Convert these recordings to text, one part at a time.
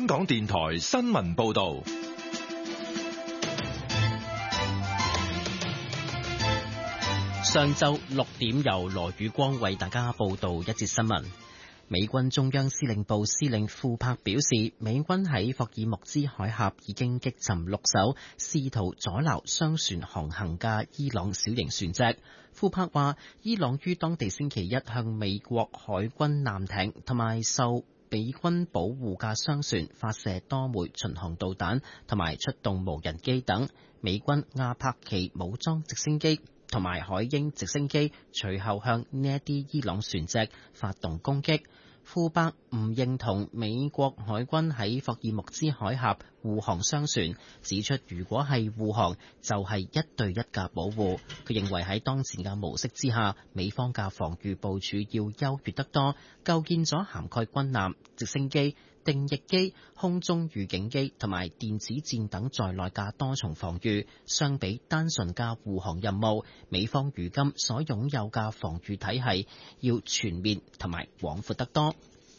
香港電台新聞報道。 上晝6點，由羅宇光為大家報道一節新聞。美軍中央司令部司令庫珀表示，美軍喺霍爾木茲海峽已經擊沉6艘試圖阻撓商船航行嘅伊朗小型船隻。庫珀話，伊朗於當地星期一向美國海軍艦艇同埋受美軍保護嘅商船發射多枚巡航導彈同埋出動無人機等。美軍阿帕奇武裝直升機同埋海鷹直升機隨後向呢一啲伊朗船隻發動攻擊。庫珀唔認同美國海軍喺霍爾木茲海峽護航商船，指出如果係護航就係一對一嘅保護。佢認為喺當前嘅模式之下，美方嘅防禦部署要優越得多，構建咗涵蓋軍艦、直升機、定翼機、空中預警機同埋電子戰等在內嘅多重防禦。相比單純嘅護航任務，美方如今所擁有嘅防禦體系要全面同埋廣闊得多。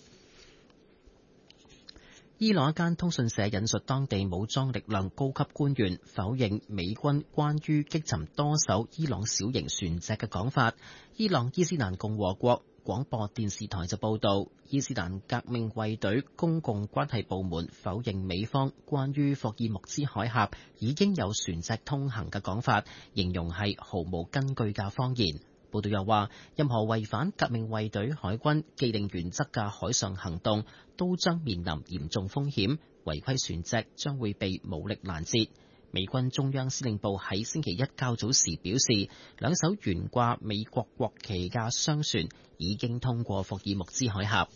伊朗一間通訊社引述當地武裝力量高級官員否認美軍關於擊沉多艘伊朗小型船隻嘅講法。伊朗伊斯蘭共和國廣播電視台就報道，伊斯蘭革命衛隊公共關係部門否認美方關於霍爾木茲海峽已經有船隻通行嘅講法，形容係毫無根據嘅謊言。報道又話，任何違反革命衛隊海軍既定原則嘅海上行動都將面臨嚴重風險，違規船隻將會被武力攔截。美軍中央司令部喺星期一較早時表示，兩艘懸掛美國國旗嘅商船已經通過霍爾木茲海峽。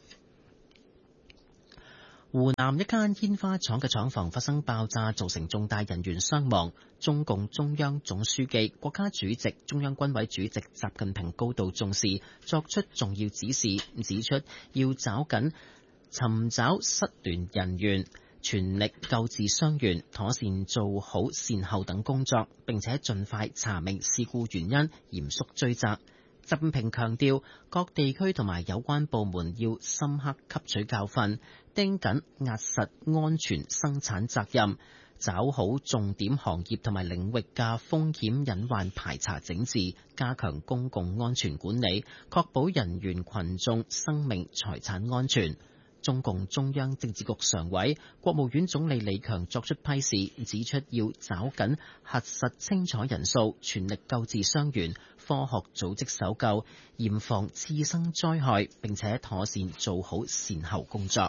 湖南一間煙花廠嘅廠房發生爆炸，造成重大人員傷亡。中共中央總書記、國家主席、中央軍委主席習近平高度重視，作出重要指示，指出要抓緊尋找失聯人員，全力救治傷員，妥善做好善後等工作，並且盡快查明事故原因，嚴肅追責。習近平強調，各地區同埋有關部門要深刻吸取教訓，盯緊壓實安全生產責任，抓好重點行業同埋領域嘅風險隱患排查整治，加強公共安全管理，確保人員群眾生命財產安全。中共中央政治局常委、國務院總理李強作出批示，指出要抓緊核實清楚人數，全力救治傷員，科學組織搜救，嚴防次生災害，並且妥善做好善後工作。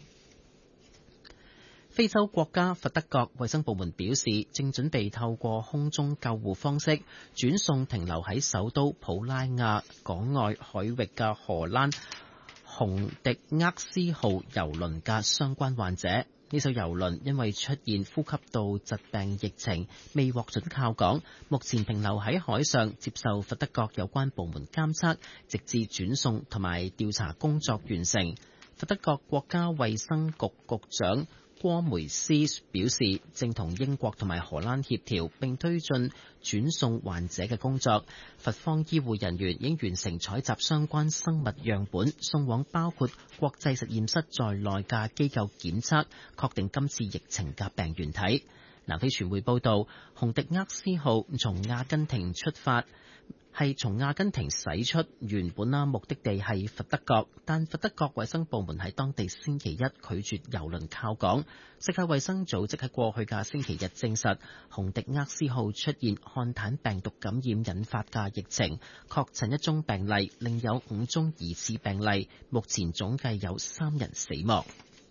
非洲國家佛得角衛生部門表示，正準備透過空中救護方式轉送停留喺首都普拉亞港外海域嘅荷蘭洪迪厄斯號郵輪嘅相關患者。呢艘郵輪因為出現呼吸道疾病疫情，未獲准靠港，目前停留喺海上，接受佛得角有關部門監測，直至轉送同埋調查工作完成。佛得角國家衛生局局長郭梅斯表示，正同英國同埋荷蘭協調，並推進轉送患者嘅工作。佛方醫護人員已經完成採集相關生物樣本，送往包括國際實驗室在內嘅機構檢測，確定今次疫情嘅病原體。南非傳媒報道，洪迪厄斯號從阿根廷出發，係從阿根廷駛出，原本目的地係佛得角，但佛得角衛生部門喺當地星期一拒絕郵輪靠港。世界衛生組織喺過去嘅星期日證實，洪迪厄斯號出現漢坦病毒感染引發嘅疫情，確診1宗病例，另有5宗疑似病例，目前總計有3人死亡。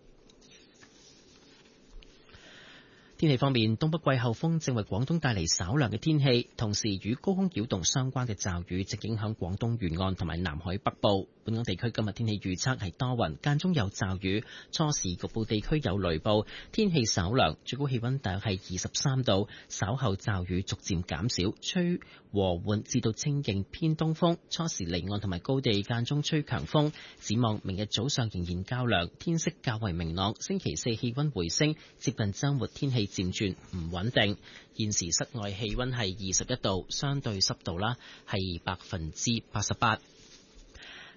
天氣方面，東北季候風正為廣東帶嚟稍涼嘅天氣，同時與高空擾動相關嘅驟雨正影響廣東沿岸同埋南海北部。本港地區今日天氣預測係多雲，間中有驟雨，初時局部地區有雷暴，天氣稍涼，最高氣溫大約係23度。稍後驟雨逐漸減少，吹和緩至到清勁偏東風，初時離岸同埋高地間中吹強風。展望明日早上仍然較涼，天色較為明朗。星期四氣溫回升，接近週末天氣漸轉唔穩定。現時室外氣溫係21度，相對濕度啦係88%。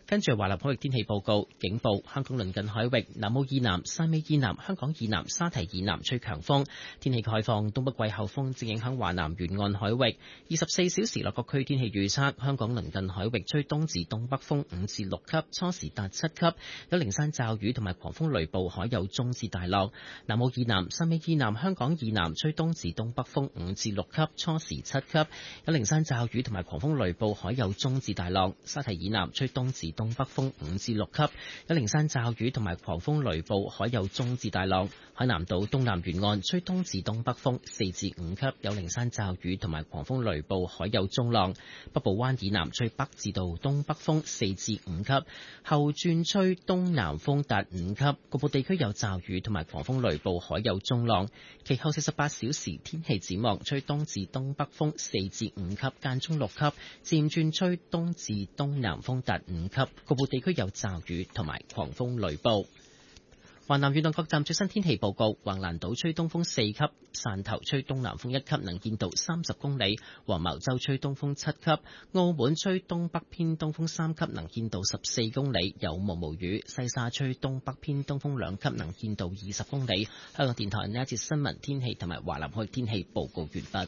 跟住華南海域天氣報告，警報：香港鄰近海域、南澳以南、汕尾以南、香港以南、沙堤以南吹強風。天氣概況：東北季候風正影響華南沿岸海域。24小時內各區天氣預測：香港鄰近海域吹東至東北風5至6級，初時達7級，有零散驟雨同埋狂風雷暴，海有中至大浪。南澳以南、汕尾以南、香港以南吹東至東北風5至6級，初時7級，有零散驟雨同埋狂風雷暴，海有中至大浪。沙堤以南吹東至東北風5至6級，有零散驟雨同埋狂風雷暴，海有中至大浪。海南島東南沿岸吹東至東北風4至5級，有零散驟雨同埋狂風雷暴，海有中浪。北部灣以南吹北至到東北風4至5級，後轉吹東南風達5級，局部地區有驟雨同埋狂風雷暴，海有中浪。其後48小時天氣展望，吹東至東北風4至5級，間中6級，漸轉吹東至東南風達5級，局部地區有驟雨同埋狂風雷暴。華南沿岸各站最新天氣報告：橫瀾島吹東風4級，汕頭吹東南風1級，能見度30公里；黃茅洲吹東風7級，澳門吹東北偏東風3級，能見度14公里，有毛毛雨；西沙吹東北偏東風2級，能見度20公里。香港電台呢一節新聞天氣同埋華南海天氣報告完畢。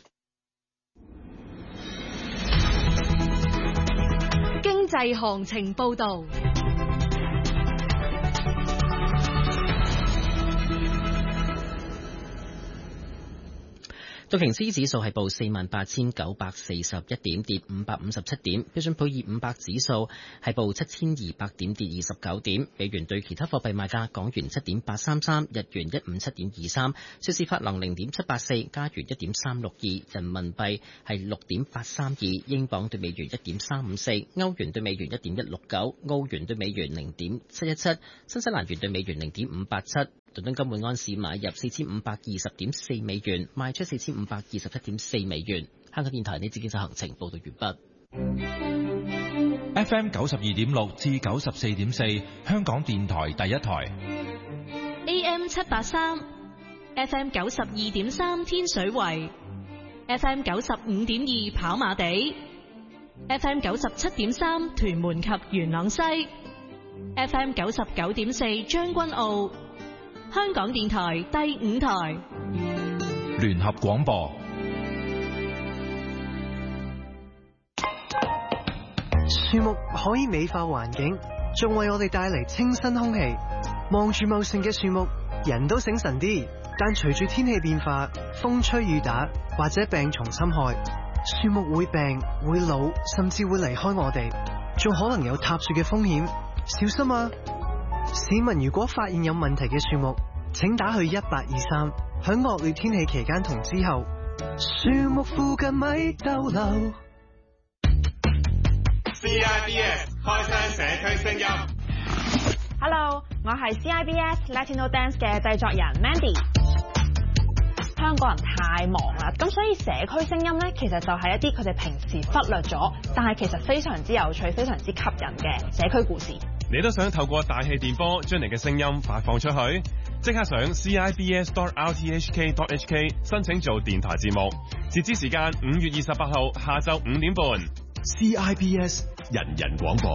經濟行情報導。道瓊斯指數係報48,941點，跌557點；標準普爾500指數係報7,200點，跌29點。美元對其他貨幣賣價：港元7.833，日元157.23，瑞士法郎0.784，加元1.362，人民幣係6.832，英鎊對美元1.354，歐元對美元1.169，澳元對美元0.717，新西蘭元對美元0.587。倫敦金每安士買入4520.4美元，賣出4527.4美元。香港電台呢節經濟行情報道完畢。FM 92.6至94.4，香港電台第一台。 AM 783 ，FM 92.3天水圍 ，FM 95.2跑馬地 ，FM 97.3屯門及元朗西 ，FM 99.4將軍澳。香港電台第5台聯合廣播。 樹木可以美化環境，仲為我哋帶嚟清新空氣。望住茂盛嘅樹木，人都醒神啲。但隨住天氣變化，風吹雨打或者病蟲侵害，樹木會病、會老，甚至會離開我哋，仲可能有塌樹嘅風險。小心啊！市民如果發現有問題嘅樹木，請打去1823。響惡劣天氣期間同之後，樹木附近咪逗留。 CIBS 開箱社區聲音。 Hello， 我係 CIBS Latino Dance 嘅製作人 Mandy。香港人太忙啦，咁所以社區聲音呢，其實就係一啲佢哋平時忽略咗，但係其實非常之有趣、非常之吸引嘅社區故事。 你都想透過大氣電波將你嘅聲音發放出去？即刻上 CIBS.RTHK.HK 申請做電台節目，截止時間5月28號下晝5點半。 CIBS 人人廣播。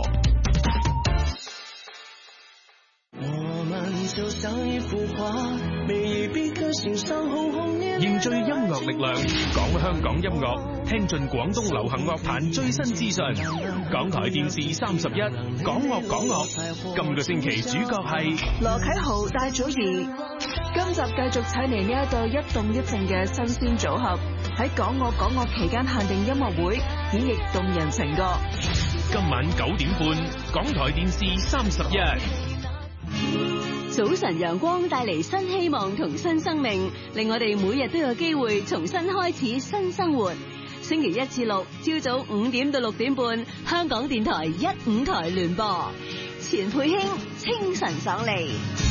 凝聚音樂力量，講香港音樂，聽盡廣東流行樂壇最新資訊。港台電視31，講樂講樂。今個星期主角係羅啟豪、戴祖兒。今集繼續請嚟呢一對一動一靜嘅新鮮組合，喺講樂講樂期間限定音樂會演繹動人情歌。 今晚9點半，港台電視31。 早晨陽光帶嚟新希望同新生命，令我哋每日都有機會重新開始新生活。星期1至6，朝早5點到6點半，香港電台1、5台聯播。錢佩卿清晨爽利。